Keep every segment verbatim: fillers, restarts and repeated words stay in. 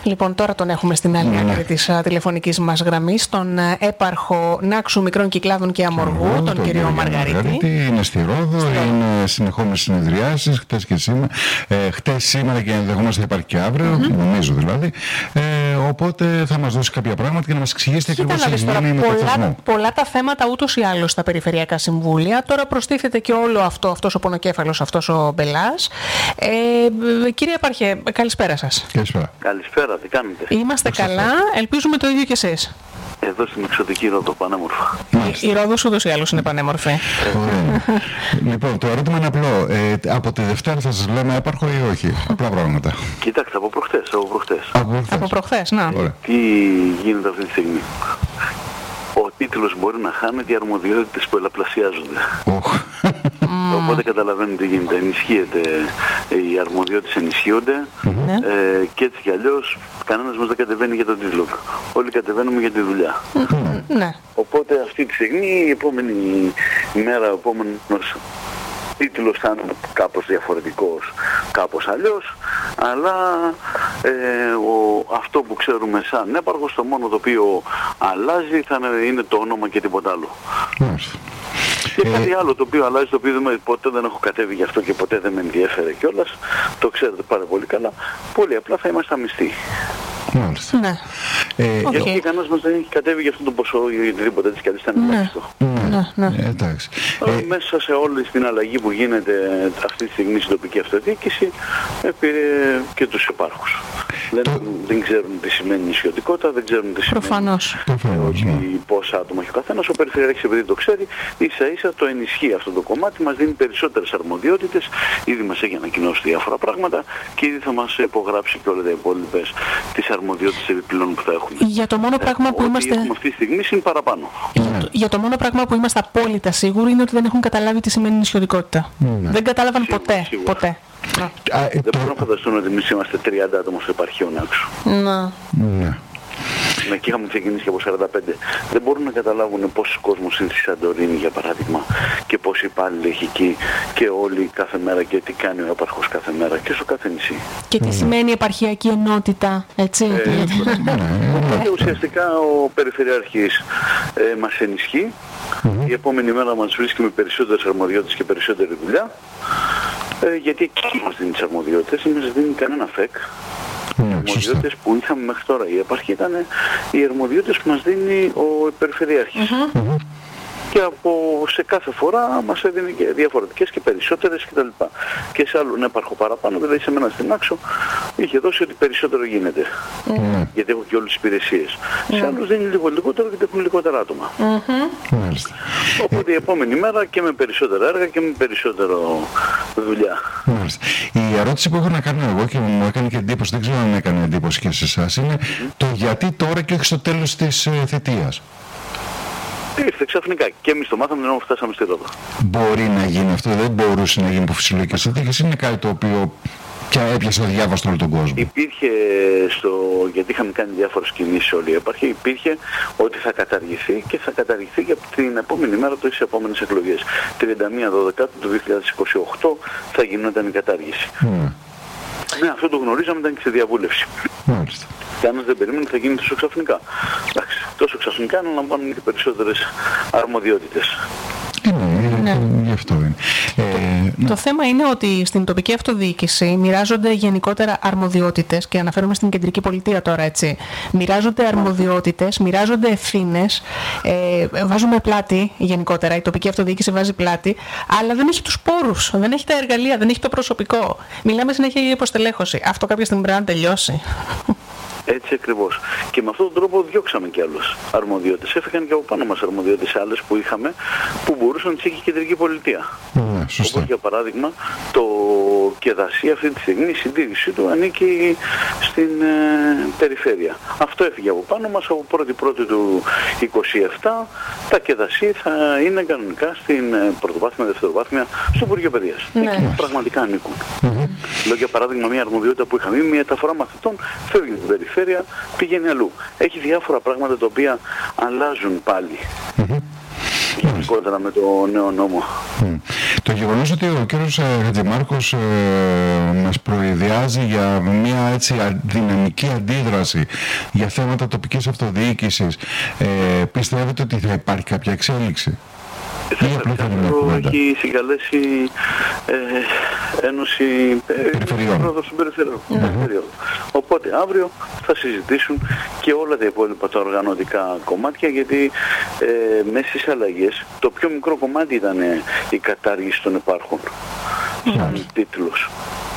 Λοιπόν, τώρα τον έχουμε στην άλλη άκρη mm. της τηλεφωνικής μας γραμμής, τον έπαρχο Νάξου Μικρών Κυκλάδων και Αμοργού, τον, τον κύριο Μαργαρίτη. Μαργαρίτη. Είναι στη Ρόδο, στο... είναι συνεχόμενες συνεδριάσεις, χτες και σήμερα, ε, χτες, σήμερα και ενδεχομένως θα υπάρχει και αύριο, mm-hmm. νομίζω δηλαδή. Ε, οπότε θα μας δώσει κάποια πράγματα και να μας εξηγήσει ακριβώς τι γίνει με τον θεσμό. Πολλά τα θέματα ούτως ή άλλως στα περιφερειακά συμβούλια. Τώρα προστίθεται και όλο αυτό, αυτός ο πονοκέφαλος, αυτός ο μπελάς. Ε, κύριε Επάρχε, καλησπέρα σας. Καλησπέρα. Καλησπέρα, τι κάνετε? Είμαστε Πώς καλά, θα... ελπίζουμε το ίδιο κι εσείς. Εδώ στην εξωτική Ρόδο, πανέμορφα. Η, η Ρόδος ούτως ή άλλως είναι πανέμορφη. Λοιπόν, το ερώτημα είναι απλό. Ε, από τη Δευτέρα θα σας λέμε έπαρχο ή όχι? Απλά πράγματα. Κοιτάξτε, από προχτές. Από προχτές, από προχτές. Από προχτές, να. Ε, τι γίνεται αυτή τη στιγμή? Ο τίτλος μπορεί να χάνεται, οι αρμοδιότητες πολλαπλασιάζονται. Oh. Οπότε καταλαβαίνετε τι γίνεται. Ενισχύεται, οι αρμοδιότητες ενισχύονται mm-hmm. ε, και έτσι κι αλλιώς κανένας μας δεν κατεβαίνει για τον τίτλο. Όλοι κατεβαίνουμε για τη δουλειά. Mm-hmm. Ναι. Οπότε αυτή τη στιγμή, η επόμενη μέρα, ο επόμενος τίτλος θα είναι κάπως διαφορετικός, κάπως αλλιώς, αλλά ε, ο, αυτό που ξέρουμε σαν έπαρχος, το μόνο το οποίο αλλάζει θα είναι, είναι το όνομα και τίποτα άλλο. Mm. Και κάτι ε... άλλο το οποίο αλλάζει, το οποίο δεν, ποτέ δεν έχω κατέβει γι' αυτό και ποτέ δεν με ενδιέφερε κιόλας, το ξέρετε πάρα πολύ καλά, πολύ απλά θα είμαστε αμυστοί. Μάλιστα. Ναι. Ε, Γιατί okay. κανένας μας δεν έχει κατέβει για αυτό το ποσό ή οτιδήποτε έτσι κι αλλιώς ήταν ελάχιστο. Ναι, ναι. Ε, εντάξει. Ε, μέσα σε όλη την αλλαγή που γίνεται αυτή τη στιγμή στην τοπική αυτοδιοίκηση, πήρε και τους επάρχους. Δεν, το... δεν ξέρουν τι σημαίνει νησιωτικότητα, δεν ξέρουν τι σημαίνει. Προφανώς. Όχι ναι. πόσα άτομα έχει ο καθένας. Ο Περιφερειάρχης, επειδή το ξέρει, ίσα ίσα το ενισχύει αυτό το κομμάτι, μας δίνει περισσότερες αρμοδιότητες. Ήδη μας έχει ανακοινώσει διάφορα πράγματα και ήδη θα μας υπογράψει και όλες οι υπόλοιπες τις αρμοδιότητες επιπλέον που θα έχουμε. Για το μόνο πράγμα που ε, είμαστε. Έχουμε αυτή τη στιγμή είναι παραπάνω. Για το, για το μόνο πράγμα που είμαστε απόλυτα σίγουροι είναι ότι δεν έχουν καταλάβει τι σημαίνει νησιωτικότητα. Mm. Δεν κατάλαβαν σίγουρα, ποτέ. Σίγουρα. ποτέ. Α, δεν το... μπορώ να φανταστούν ότι εμείς είμαστε τριάντα άτομα στο επαρχείο Νάξου. Να. Ναι. Ναι, και είχαμε ξεκινήσει και από σαράντα πέντε. Δεν μπορούν να καταλάβουν πόσος κόσμος είναι στη Σαντορίνη, για παράδειγμα, και πόσοι υπάλληλοι έχει εκεί και όλοι κάθε μέρα και τι κάνει ο έπαρχος κάθε μέρα και στο κάθε νησί. Και τι mm. σημαίνει επαρχιακή ενότητα, έτσι. Ε, Οπότε ουσιαστικά ο Περιφερειάρχης ε, μας ενισχύει. Mm-hmm. Η επόμενη μέρα μας βρίσκει με περισσότερες αρμοδιότητες και περισσότερη δουλειά. Ε, γιατί εκεί μας δίνει τις αρμοδιότητες, δεν μας δίνει κανένα φεκ. Οι mm, αρμοδιότητες που είχαμε μέχρι τώρα η επαρχή ήταν οι αρμοδιότητες που μας δίνει ο Περιφερειάρχης. Mm-hmm. Mm-hmm. Και από σε κάθε φορά μας έδινε και διαφορετικές και περισσότερες κτλ. Και σε άλλον έπαρχο παραπάνω, δηλαδή σε μένα στην Άξο, είχε δώσει ότι περισσότερο γίνεται. Mm. Γιατί έχω και όλες τις υπηρεσίες. Mm. Σε άλλους δίνει λίγο λιγότερο γιατί έχουν λιγότερα άτομα. Mm-hmm. Mm. Οπότε η επόμενη μέρα και με περισσότερα έργα και με περισσότερο δουλειά. Mm. Η ερώτηση που έχω να κάνω εγώ και μου έκανε και εντύπωση, δεν ξέρω αν έκανε εντύπωση και σε εσάς, είναι mm-hmm. το γιατί τώρα και όχι στο τέλος της ε, θητείας. Ήρθε ξαφνικά και εμείς το μάθαμε ενώ φτάσαμε στη Ρόδο. Μπορεί να γίνει αυτό, δεν μπορούσε να γίνει από φυσιολογικές συνθήκες, είναι κάτι το οποίο πια έπιασε ο διάβαστο όλο τον κόσμο. Υπήρχε, στο, γιατί είχαμε κάνει διάφορες κινήσεις όλοι οι επαρχοί, υπήρχε ότι θα καταργηθεί και θα καταργηθεί και από την επόμενη μέρα τις επόμενες εκλογές. τριάντα μία Δεκεμβρίου του δύο χιλιάδες είκοσι οκτώ θα γινόταν η κατάργηση. Mm. Ναι, αυτό το γνωρίζαμε, ήταν και σε διαβούλευση. Μάλιστα. Κανένας δεν περίμενε ότι θα γίνει τόσο ξαφνικά. Εντάξει, τόσο ξαφνικά να λαμβάνουν και περισσότερες αρμοδιότητες. Ναι, ναι. Γι' αυτό είναι. Το, ε, το ναι. θέμα είναι ότι στην τοπική αυτοδιοίκηση μοιράζονται γενικότερα αρμοδιότητες και αναφέρομαι στην κεντρική πολιτεία τώρα, έτσι. Μοιράζονται αρμοδιότητες, μοιράζονται ευθύνες, ε, βάζουμε πλάτη γενικότερα, η τοπική αυτοδιοίκηση βάζει πλάτη, αλλά δεν έχει τους πόρους, δεν έχει τα εργαλεία, δεν έχει το προσωπικό. Μιλάμε συνέχεια για υποστελέχωση. Αυτό κάποια στιγμή πρέπει να τελειώσει. Έτσι ακριβώς. Και με αυτόν τον τρόπο διώξαμε και άλλους αρμοδιότητες. Έφυγαν και από πάνω μας αρμοδιότητες άλλες που είχαμε, που μπορούσαν να τις έχει η κεντρική πολιτεία. Mm, σωστά. Όπως για παράδειγμα το Κεδασί αυτή τη στιγμή η συντήρησή του ανήκει στην ε, περιφέρεια. Αυτό έφυγε από πάνω μας από πρώτη πρώτη του είκοσι επτά. Τα Κεδασί θα είναι κανονικά στην ε, πρωτοβάθμια, δευτεροβάθμια, στο Υπουργείο Παιδείας. Ναι. Εκεί πραγματικά ανήκουν. Mm-hmm. Λέω για παράδειγμα μια αρμοδιότητα που είχαμε, μια μεταφορά μαθητών φεύγει την περιφέρεια. Πηγαίνει αλλού. Έχει διάφορα πράγματα τα οποία αλλάζουν πάλι. Mm-hmm. Γενικότερα με το νέο νόμο. Mm. Το γεγονός ότι ο κύριος Χατζημάρκος ε, μας προειδιάζει για μια έτσι δυναμική αντίδραση για θέματα τοπικής αυτοδιοίκησης, ε, πιστεύετε ότι θα υπάρχει κάποια εξέλιξη? Έχει συγκαλέσει ε, Ένωση Περιφερειών. Πρόεδρος των Περιφερειών. Mm-hmm. Οπότε αύριο θα συζητήσουν και όλα τα υπόλοιπα τα οργανωτικά κομμάτια, γιατί ε, μέσα στις αλλαγές το πιο μικρό κομμάτι ήταν η κατάργηση των υπάρχων. Σαν mm-hmm. τίτλος.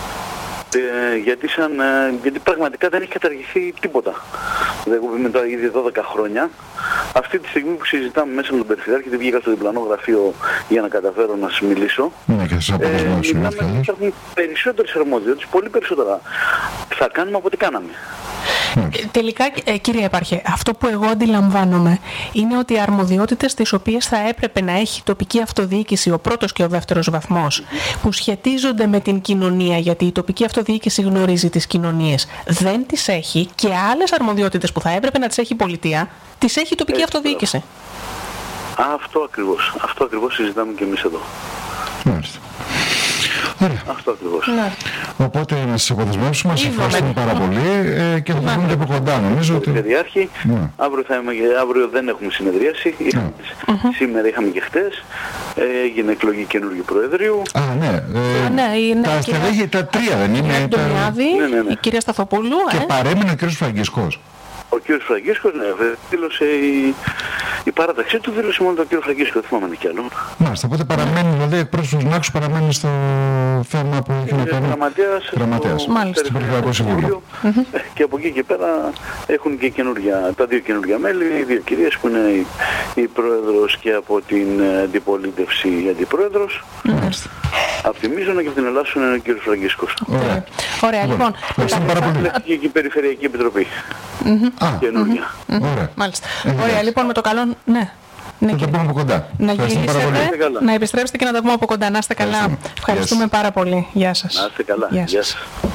Ε, γιατί, σαν, ε, γιατί πραγματικά δεν έχει καταργηθεί τίποτα. Δηλαδή, μετά ήδη δώδεκα χρόνια, αυτή τη στιγμή που συζητάμε μέσα με τον Περιφερειάρχη, δεν βγήκα στο διπλανό γραφείο για να καταφέρω να σας μιλήσω. Ναι, και σας ε, μιλάμε ότι υπάρχουν περισσότερες αρμοδιότητες, πολύ περισσότερα θα κάνουμε από ό,τι κάναμε. Ε, τελικά, ε, κύριε Επάρχε, αυτό που εγώ αντιλαμβάνομαι είναι ότι οι αρμοδιότητες τις οποίες θα έπρεπε να έχει η τοπική αυτοδιοίκηση, ο πρώτος και ο δεύτερος βαθμός, που σχετίζονται με την κοινωνία, γιατί η τοπική αυτοδιοίκηση γνωρίζει τις κοινωνίες, δεν τις έχει, και άλλες αρμοδιότητες που θα έπρεπε να τις έχει η πολιτεία, τις έχει η τοπική Έτσι, αυτοδιοίκηση. Α, αυτό ακριβώς. Αυτό ακριβώς συζητάμε και εμείς εδώ. Μάλιστα. Ωραία. Αυτό ακριβώς. Ναι. Οπότε να σας αποδεσμεύσουμε, σας ευχαριστούμε πάρα πολύ ε, και θα τα δούμε και από κοντά. Νομίζω ότι... Περιφερειάρχη, ναι. αύριο, θα είμαι, αύριο δεν έχουμε συνεδρίαση. Ναι. Σήμερα είχαμε και χτες. Έγινε εκλογή καινούργιου Προεδρείου. Α, ναι. Ε, Α, ναι, είναι τα, κυρία... στελέχη, τα τρία δεν είναι. Τα... Ναι, ναι, ναι. Η κυρία Σταθοπούλου. Και ε. παρέμεινε ο κύριος Φραγκισκός. Ο κύριος Φραγκίσκος, ναι, δήλωσε η, η παράταξή του, δήλωσε μόνο τον κύριο Φραγκίσκο, δεν θυμάμαι κι άλλο. Μάλιστα, οπότε παραμένει, δηλαδή εκπρόσωπος του Νάξου παραμένει στο θέμα που έχει να κάνει. Γραμματέας, Γραμματέας, στο Περιφερειακό Συμβούλιο. Και από εκεί και πέρα έχουν και καινούργια, τα δύο καινούργια μέλη, οι δύο κυρίες που είναι η, η πρόεδρος και από την αντιπολίτευση η αντιπρόεδρος. Μάλιστα. Από τη Μίζωνα και από την Ελλάσσον είναι ο κύριος Φραγκίσκος. Ωραία. Ωραία, λοιπόν. Ευχαριστούμε πάρα πολύ. Και η Περιφερειακή Επιτροπή. Α, καινούργια. Ωραία. Μάλιστα. Ωραία, λοιπόν, με το καλό. Ναι. Ναι, θα τα πούμε από κοντά. Να γυρίσετε, να επιστρέψετε και να τα πούμε από κοντά. Να είστε καλά. Ευχαριστούμε πάρα πολύ. Γεια σας. Να είστε καλά. Γεια σας.